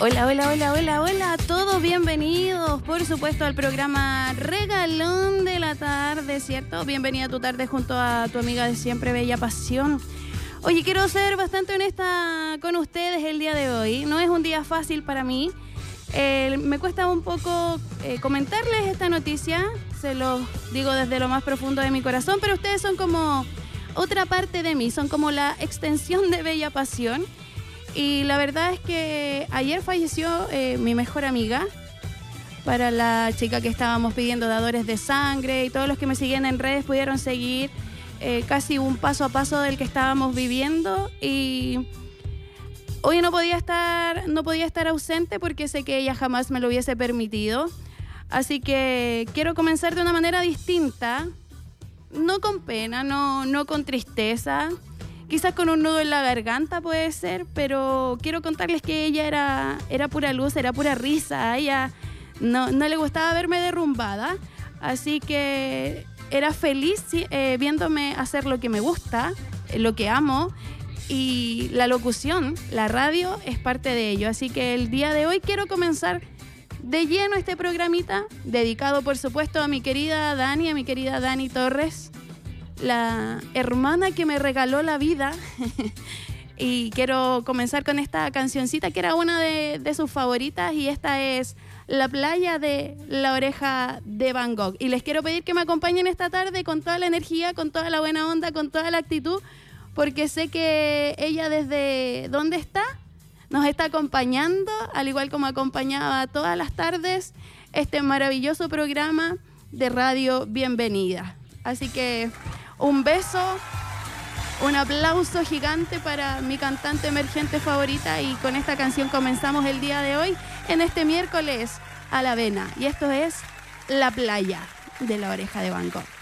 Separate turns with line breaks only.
Hola, hola, hola, hola, hola a todos, bienvenidos por supuesto al programa Regalón de la Tarde, ¿cierto? Bienvenida a tu tarde junto a tu amiga de siempre, Bella Pasión. Oye, quiero ser bastante honesta con ustedes el día de hoy, no es un día fácil para mí, me cuesta un poco comentarles esta noticia, se los digo desde lo más profundo de mi corazón, pero ustedes son como otra parte de mí, son como la extensión de Bella Pasión. Y la verdad es que ayer falleció mi mejor amiga. Para la chica que estábamos pidiendo dadores de sangre y todos los que me siguen en redes pudieron seguir casi un paso a paso del que estábamos viviendo. Y hoy no podía estar ausente porque sé que ella jamás me lo hubiese permitido. Así que quiero comenzar de una manera distinta, no con pena, no con tristeza. Quizás con un nudo en la garganta puede ser, pero quiero contarles que ella era pura luz, era pura risa. A ella no le gustaba verme derrumbada, así que era feliz viéndome hacer lo que me gusta, lo que amo, y la locución, la radio es parte de ello. Así que el día de hoy quiero comenzar de lleno este programita, dedicado por supuesto a mi querida Dani Torres, la hermana que me regaló la vida. Y quiero comenzar con esta cancioncita que era una de sus favoritas, y esta es La Playa de La Oreja de Van Gogh. Y les quiero pedir que me acompañen esta tarde con toda la energía, con toda la buena onda, con toda la actitud, porque sé que ella desde donde está nos está acompañando, al igual como acompañaba todas las tardes este maravilloso programa de radio Bienvenida. Así que un beso, un aplauso gigante para mi cantante emergente favorita, y con esta canción comenzamos el día de hoy en este miércoles a la avena. Y esto es La Playa de La Oreja de Van Gogh.